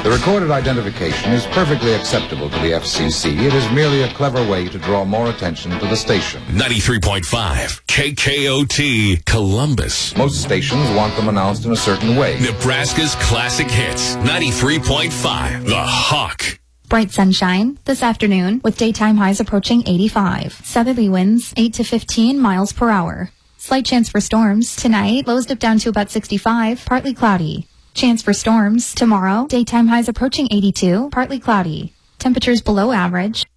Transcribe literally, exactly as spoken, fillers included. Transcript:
The recorded identification is perfectly acceptable to the F C C. It is merely a clever way to draw more attention to the station. ninety-three point five K K O T, Columbus. Most stations want them announced in a certain way. Nebraska's classic hits, ninety-three point five, The Hawk. Bright sunshine this afternoon with daytime highs approaching eighty-five. Southerly winds eight to fifteen miles per hour. Slight chance for storms. Tonight, lows dip down to about sixty-five, partly cloudy. Chance for storms tomorrow, daytime highs approaching eighty-two, partly cloudy. Temperatures below average.